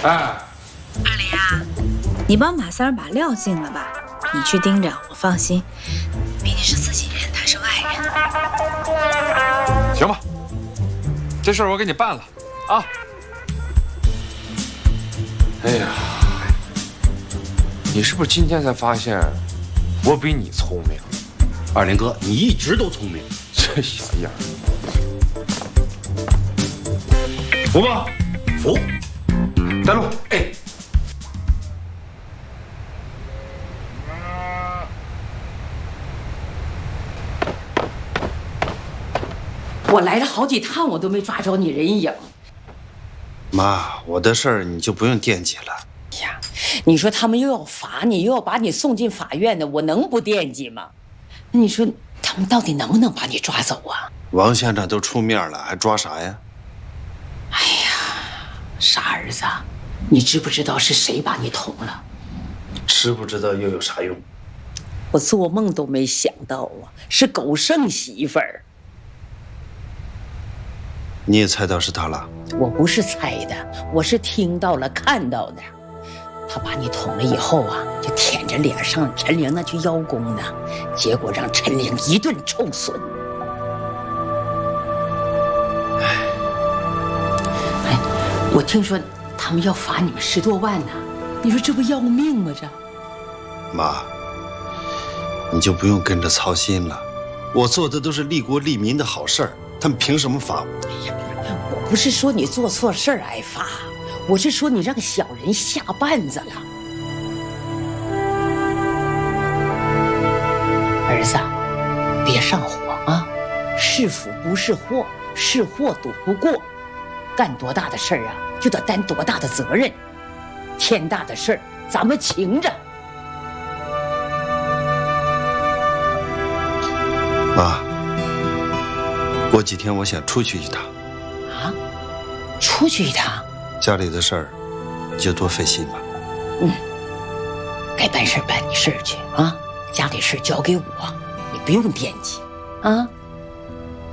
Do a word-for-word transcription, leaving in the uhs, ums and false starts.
哎， 二林啊，你帮马三儿把料进了吧，你去盯着，我放心。毕竟是自己人，他是外人。 行吧，这事儿我给你办了啊。哎呀，你是不是今天才发现我比你聪明？ 二林哥，你一直都聪明。 这小样儿。服吧， 服。 带路。 哎。 我来了好几趟，我都没抓着你人影。 妈，我的事儿你就不用惦记了。 哎呀，你说他们又要罚你，又要把你送进法院的，我能不惦记吗？那你说他们到底能不能把你抓走啊？ 王县长都出面了，还抓啥呀？ 哎呀，傻儿子，你知不知道是谁把你捅了？ 知不知道又有啥用？ 我做梦都没想到啊，是狗剩媳妇儿。 你也猜到是他了？ 我不是猜的，我是听到了、看到的。他把你捅了以后啊，就舔着脸上陈玲那去邀功呢，结果让陈玲一顿臭损。哎，我听说他们要罚你们十多万呢，你说这不要命吗？这妈，你就不用跟着操心了，我做的都是利国利民的好事儿，他们凭什么罚我？ 哎呀，我不是说你做错事儿挨罚，我是说你让小人下绊子了。儿子，别上火啊！是福不是祸，是祸躲不过。干多大的事儿啊，就得担多大的责任。天大的事儿，咱们擎着。 妈，过几天我想出去一趟。 啊？出去一趟？ 家里的事儿，你就多费心吧。 嗯，该办事办你事儿去啊，家里事交给我，你不用惦记啊。